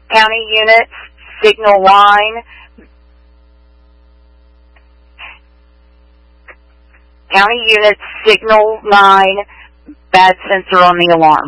County units, signal line. County units, signal 9, bad sensor on the alarm.